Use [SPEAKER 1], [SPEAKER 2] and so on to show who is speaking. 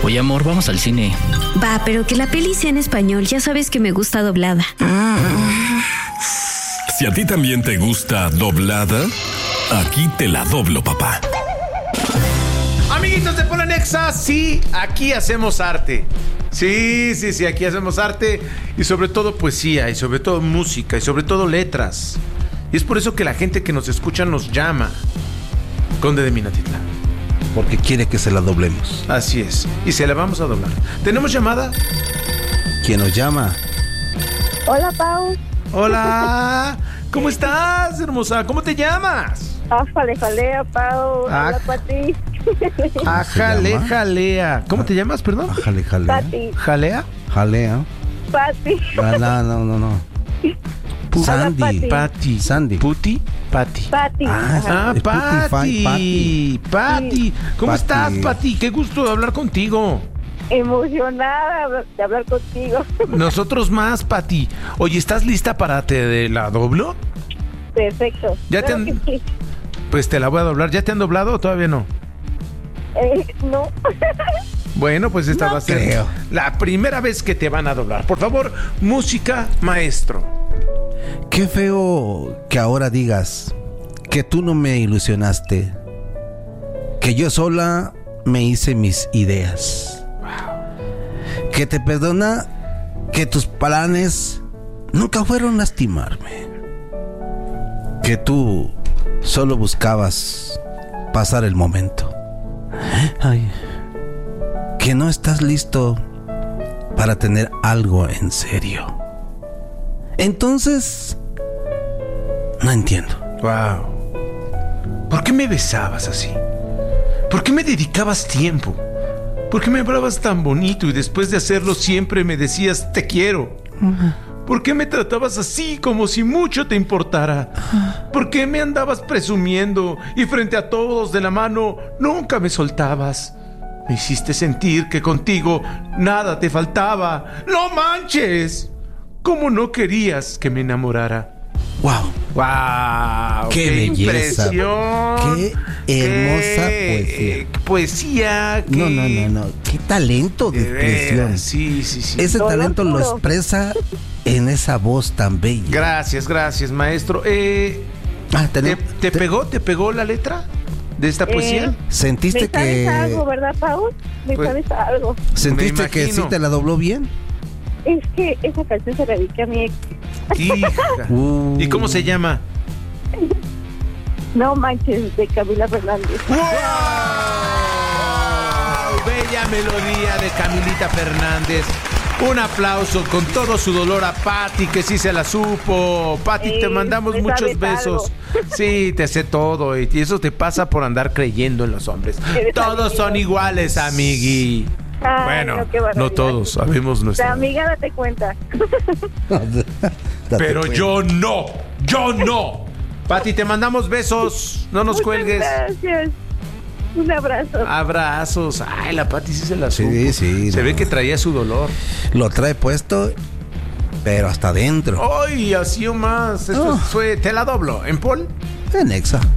[SPEAKER 1] Oye, amor, vamos al cine.
[SPEAKER 2] Va, pero que la peli sea en español. Ya sabes que me gusta doblada.
[SPEAKER 3] Si a ti también te gusta doblada, aquí te la doblo, papá.
[SPEAKER 4] Amiguitos de Polanexa, sí, aquí hacemos arte. Sí, aquí hacemos arte y sobre todo poesía, y sobre todo música, y sobre todo letras. Y es por eso que la gente que nos escucha nos llama Conde de Minatitlán.
[SPEAKER 5] Porque quiere que se la doblemos.
[SPEAKER 4] Así es, y se la vamos a doblar. ¿Tenemos llamada?
[SPEAKER 5] ¿Quién nos llama?
[SPEAKER 6] Hola, Pau.
[SPEAKER 4] Hola, ¿cómo estás, hermosa? ¿Cómo te llamas?
[SPEAKER 6] Jalea, Pau. Hola, Pati.
[SPEAKER 4] Jalea. ¿Cómo te llamas, perdón?
[SPEAKER 5] Jalea.
[SPEAKER 6] Pati.
[SPEAKER 4] ¿Jalea?
[SPEAKER 5] Jalea.
[SPEAKER 6] Pati.
[SPEAKER 5] No. Sandy.
[SPEAKER 4] Pati.
[SPEAKER 5] Sandy.
[SPEAKER 4] Puti. Pati.
[SPEAKER 6] Pati.
[SPEAKER 4] Pati. ¿Cómo estás, Pati? Qué gusto de hablar contigo.
[SPEAKER 6] Emocionada de hablar contigo.
[SPEAKER 4] Nosotros más, Pati. Oye, ¿estás lista para te la doblo?
[SPEAKER 6] Perfecto.
[SPEAKER 4] Ya
[SPEAKER 6] claro que sí.
[SPEAKER 4] Pues te la voy a doblar. ¿Ya te han doblado o todavía no?
[SPEAKER 6] No.
[SPEAKER 4] Bueno, pues esta va a ser la primera vez que te van a doblar. Por favor, música, maestro.
[SPEAKER 5] Qué feo que ahora digas que tú no me ilusionaste, que yo sola me hice mis ideas. Que te perdona que tus planes nunca fueron lastimarme, que tú solo buscabas pasar el momento. Ay, que no estás listo para tener algo en serio. Entonces, no entiendo.
[SPEAKER 4] Wow. ¿Por qué me besabas así? ¿Por qué me dedicabas tiempo? ¿Por qué me hablabas tan bonito y después de hacerlo siempre me decías te quiero? ¿Por qué me tratabas así como si mucho te importara? ¿Por qué me andabas presumiendo y frente a todos de la mano nunca me soltabas? Me hiciste sentir que contigo nada te faltaba. ¡No manches! ¿Cómo no querías que me enamorara?
[SPEAKER 5] ¡Wow!
[SPEAKER 4] ¡Wow!
[SPEAKER 5] ¡Qué belleza!
[SPEAKER 4] Impresión!
[SPEAKER 5] ¡Qué hermosa poesía! No. ¡Qué talento de expresión!
[SPEAKER 4] Sí.
[SPEAKER 5] Ese talento lo expresa en esa voz tan bella.
[SPEAKER 4] Gracias, maestro. ¿Te pegó la letra de esta poesía?
[SPEAKER 5] ¿Sentiste que...
[SPEAKER 6] ¿Me sabes algo, verdad, Pau? ¿Sabes algo?
[SPEAKER 5] ¿Sentiste que sí te la dobló bien?
[SPEAKER 6] Es que esa canción se la dediqué a mi ex.
[SPEAKER 4] Hija. ¿Y cómo se llama?
[SPEAKER 6] No manches, de Camila Fernández.
[SPEAKER 4] ¡Wow! Bella melodía de Camilita Fernández. Un aplauso con todo su dolor a Pati, que sí se la supo. Pati, te mandamos muchos besos. Algo. Sí, te sé todo. Y eso te pasa por andar creyendo en los hombres. Todos son iguales, amigui.
[SPEAKER 6] Ay,
[SPEAKER 4] bueno, no todos, sabemos nuestra.
[SPEAKER 6] La amiga, date cuenta.
[SPEAKER 4] Pero yo no. Pati, te mandamos besos. No nos cuelgues.
[SPEAKER 6] Gracias. Un abrazo.
[SPEAKER 4] Abrazos. Ay, la Pati sí se la supo.
[SPEAKER 5] Sí.
[SPEAKER 4] Se ve que traía su dolor.
[SPEAKER 5] Lo trae puesto, pero hasta adentro.
[SPEAKER 4] Ay, así o más. Esto fue Te la doblo. ¿En Pol?
[SPEAKER 5] En Exa.